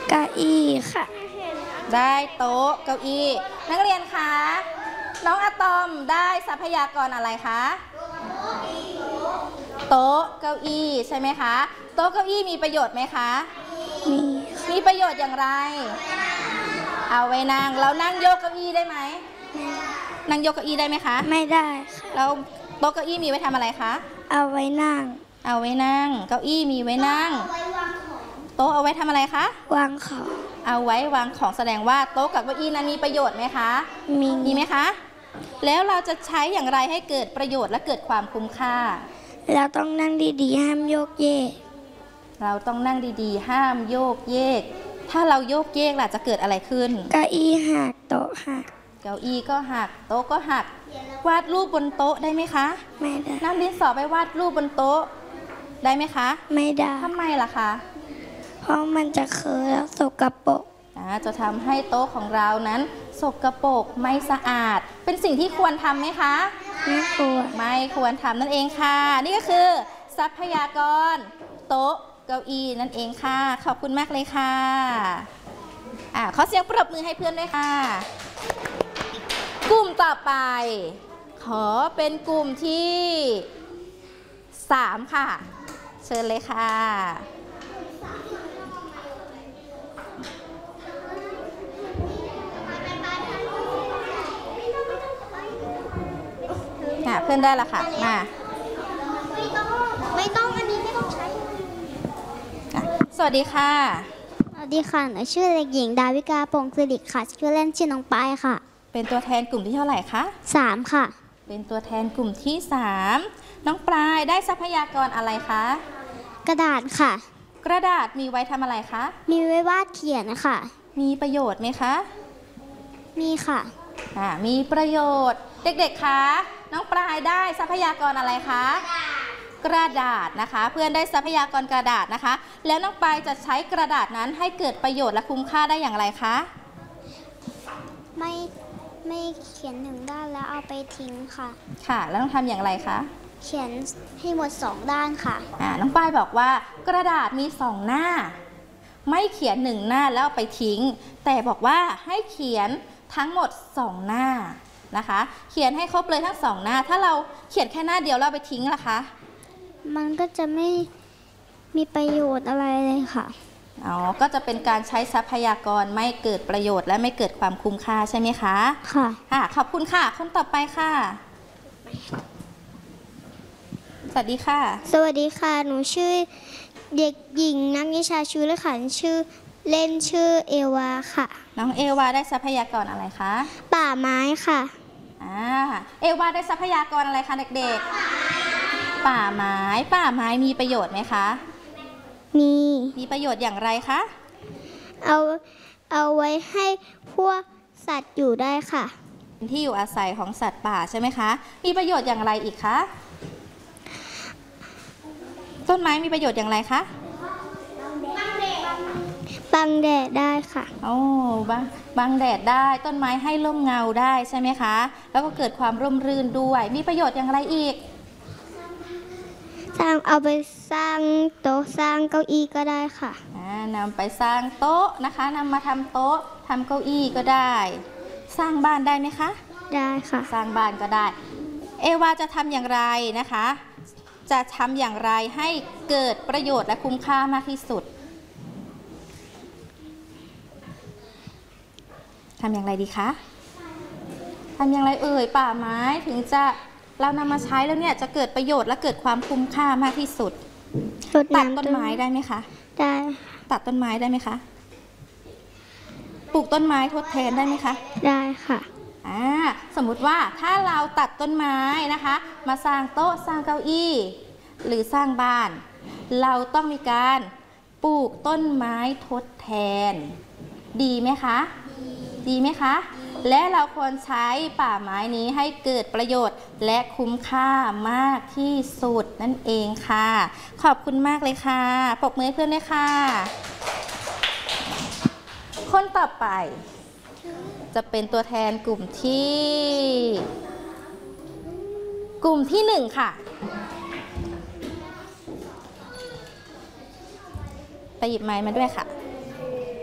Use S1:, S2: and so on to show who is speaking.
S1: เก้าอี้ค่ะ
S2: ได้โต๊ะเก้าอี้นักเรียนคะน้องอะตอมได้ทรัพยากรอะไรคะโต๊ะเก้าอี้ใช่ไหมคะโต๊ะเก้าอี้มีประโยชน์ไหมคะมีประโยชน์อย่างไรเอาไว้นั่งเรานั่งโยกเก้าอี้ได้ไหมนั่งโยกเก้าอี้ได้ไหมคะ
S1: ไม่ได้ค่ะ
S2: แล้วโต๊ะเก้าอี้มีไว้ทำอะไรคะ
S1: เอาไว้นั่ง
S2: เอาไว้นั่งเก้าอี้มีไว้นั่งโต๊ะเอาไว้ทำอะไรคะ
S1: วางของ
S2: เอาไว้วางของแสดงว่าโต๊ะกับเก้าอี้นั้นมีประโยชน์ไหมคะมีไหมคะแล้วเราจะใช้อย่างไรให้เกิดประโยชน์และเกิดความคุ้มค่า
S1: เราต้องนั่งดีๆห้ามโยกเยก
S2: เราต้องนั่งดีๆห้ามโยกเยกถ้าเราโยกเยกล่ะจะเกิดอะไรขึ้น
S1: เก้าอี้หักโต๊ะหัก
S2: เก้าอี้ก็หักโต๊ะก็หักวาดรูปบนโต๊ะได้ไหมคะ
S1: ไม่ได้
S2: นำดินสอไปวาดรูปบนโต๊ะได้ไหมคะ
S1: ไม่ได้
S2: ทำไมล่ะคะ
S1: เพราะมันจะเคอะแล้วสกปรก
S2: จะทำให้โต๊ะของเรานั้นสกปรกไม่สะอาดเป็นสิ่งที่ควรทำไหมคะ
S1: ไม่
S2: ควรทำนั่นเองค่ะนี่ก็คือทรัพยากรโต๊ะเก้าอี้นั่นเองค่ะขอบคุณมากเลยค่ะขอเสียงปรบมือให้เพื่อนด้วยค่ะกลุ่มต่อไปขอเป็นกลุ่มที่3ค่ะเชิญเลยค่ะเพื่อนได้ละค่ะมา
S3: ไม่ต้องอันนี้ไม่ต้องใช้
S2: สวัสดีค่ะ
S3: สวัสดีค่ะหนูชื่อเด็กหญิงดาวิกาพงศ์สิริค่ะชื่อเล่นชื่อน้องปายค่ะ
S2: เป็นตัวแทนกลุ่มที่เท่าไหร่คะ
S3: 3ค่ะ
S2: เป็นตัวแทนกลุ่มที่3น้องปลายได้ทรัพยากรอะไรคะ
S3: กระดาษค่ะ
S2: กระดาษมีไว้ทำอะไรคะ
S3: มีไว้วาดเขียนนะคะ
S2: มีประโยชน์ไหมคะ
S3: มีค่ะ
S2: มีประโยชน์เด็กๆคะน้องปลายได้ทรัพยากรอะไรคะกระดาษนะคะเพื่อนได้ทรัพยากรกระดาษนะคะแล้วน้องปลายจะใช้กระดาษนั้นให้เกิดประโยชน์และคุ้มค่าได้อย่างไรคะ
S3: ไม่เขียน1ด้านแล้วเอาไปทิ้ง
S2: ค่ะแล้วต้องทำอย่างไรคะ
S3: เขียนให้หมด2ด้านค่ะ
S2: น้องปลายบอกว่ากระดาษมี2หน้าไม่เขียน1หน้าแล้วเอาไปทิ้งแต่บอกว่าให้เขียนทั้งหมด2หน้านะคะเขียนให้ครบเลยทั้ง2หน้าถ้าเราเขียนแค่หน้าเดียวแล้วไปทิ้งล่ะคะ
S3: มันก็จะไม่มีประโยชน์อะไรเลยค่ะ
S2: ก็จะเป็นการใช้ทรัพยากรไม่เกิดประโยชน์และไม่เกิดความคุ้มค่าใช่ไหมคะ
S3: ค่ะ
S2: ขอบคุณค่ะคนต่อไปค่ะสวัสดีค่ะ
S3: สวัสดีค่ะหนูชื่อเด็กหญิงนักนิชาชูและขันชื่อเล่นชื่อเอวาค่ะ
S2: น้องเอวาได้ทรัพยากรอะไรคะ
S3: ป่าไม้ค่ะ
S2: เอวาได้ทรัพยากรอะไรคะเด็กๆป่าไม้มีประโยชน์ไหมคะมีประโยชน์อย่างไรคะ
S3: เอาไว้ให้พวกสัตว์อยู่ได้ค่ะ
S2: เป็นที่อยู่อาศัยของสัตว์ป่าใช่ไหมคะมีประโยชน์อย่างไรอีกคะต้นไม้มีประโยชน์อย่างไรคะ
S3: บังแดดได้ค่ะ
S2: บังแดดได้ต้นไม้ให้ร่มเงาได้ใช่ไหมคะแล้วก็เกิดความร่มรื่นด้วยมีประโยชน์อย่างไรอีก
S3: เอาไปสร้างโต๊ะสร้างเก้าอี้ก็ได้ค่ะ
S2: นำไปสร้างโต๊ะนะคะนำมาทำโต๊ะทำเก้าอี้ก็ได้สร้างบ้านได้ไหมคะ
S3: ได้ค่ะ
S2: สร้างบ้านก็ได้เอวาจะทำอย่างไรนะคะจะทำอย่างไรให้เกิดประโยชน์และคุ้มค่ามากที่สุดทำอย่างไรดีคะทำอย่างไรป่าไม้ถึงจะเรานำมาใช้แล้วเนี่ยจะเกิดประโยชน์และเกิดความคุ้มค่ามากที่สุดตัดต้นไม้ได้ไหมคะ
S3: ได้
S2: ตัดต้นไม้ได้ไหมคะปลูกต้นไม้ทดแทนได้ไหมคะ
S3: ได้ค่ะ
S2: สมมุติว่าถ้าเราตัดต้นไม้นะคะมาสร้างโต๊ะสร้างเก้าอี้หรือสร้างบ้านเราต้องมีการปลูกต้นไม้ทดแทนดีไหมคะดีไหมคะและเราควรใช้ป่าไม้นี้ให้เกิดประโยชน์และคุ้มค่ามากที่สุดนั่นเองค่ะขอบคุณมากเลยค่ะปรบมือให้เพื่อนด้วยค่ะคนต่อไปจะเป็นตัวแทนกลุ่มที่1ค่ะไปหยิบไม้มาด้วยค่ะ